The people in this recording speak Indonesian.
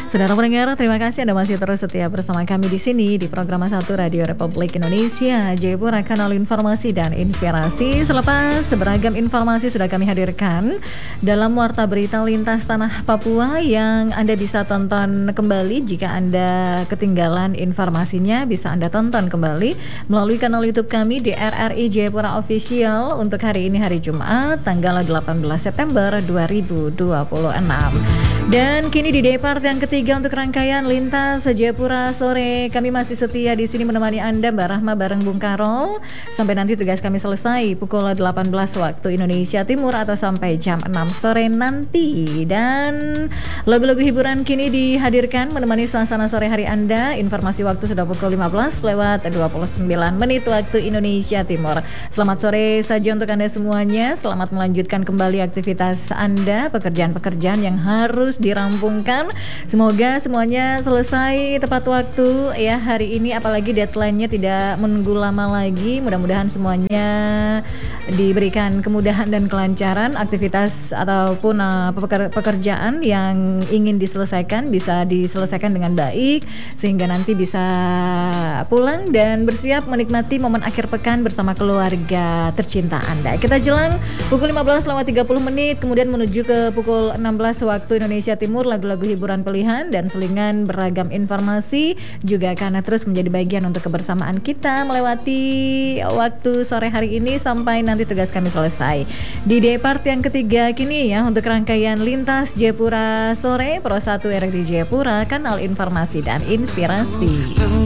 Saudara pendengar, terima kasih Anda masih terus setia bersama kami di sini di program 1 Radio Republik Indonesia Jayapura, kanal informasi dan inspirasi. Selepas beragam informasi sudah kami hadirkan dalam Warta Berita Lintas Tanah Papua yang Anda bisa tonton kembali. Jika Anda ketinggalan informasinya, bisa Anda tonton kembali melalui kanal YouTube kami di RRI Jayapura Official untuk hari ini, hari Jumat, tanggal 18 September 2026. Dan kini di day part yang ketiga untuk rangkaian Lintas Jayapura sore, kami masih setia di sini menemani Anda, Mbak Rahma bareng Bung Karol, sampai nanti tugas kami selesai pukul 18 waktu Indonesia Timur atau sampai jam 6 sore nanti. Dan lagu-lagu hiburan kini dihadirkan menemani suasana sore hari Anda. Informasi waktu sudah pukul 15 lewat 29 menit waktu Indonesia Timur. Selamat sore saja untuk Anda semuanya. Selamat melanjutkan kembali aktivitas Anda, pekerjaan-pekerjaan yang harus dirampungkan. Semoga semuanya selesai tepat waktu ya hari ini, apalagi deadline-nya tidak menunggu lama lagi. Mudah-mudahan semuanya diberikan kemudahan dan kelancaran aktivitas ataupun pekerjaan yang ingin diselesaikan bisa diselesaikan dengan baik sehingga nanti bisa pulang dan bersiap menikmati momen akhir pekan bersama keluarga tercinta Anda. Kita jelang pukul 15:30 menit, kemudian menuju ke pukul 16 waktu Indonesia Timur, lagu-lagu hiburan pilihan dan selingan beragam informasi juga akan terus menjadi bagian untuk kebersamaan kita melewati waktu sore hari ini sampai nanti tugas kami selesai. Di day part yang ketiga kini ya untuk rangkaian Lintas Jayapura sore, Pro 1 RRI Jayapura, kanal informasi dan inspirasi.